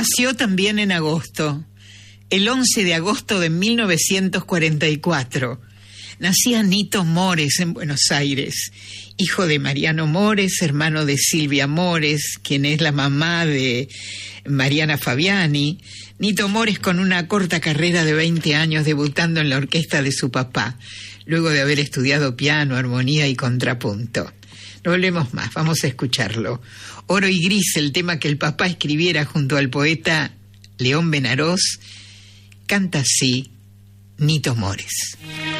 nació también en agosto, el 11 de agosto de 1944. Nacía Nito Mores en Buenos Aires, hijo de Mariano Mores, hermano de Silvia Mores, quien es la mamá de Mariana Fabiani. Nito Mores con una corta carrera de 20 años debutando en la orquesta de su papá, luego de haber estudiado piano, armonía y contrapunto. No hablemos más, vamos a escucharlo. Oro y Gris, el tema que el papá escribiera junto al poeta León Benarós, canta así Nito Mores.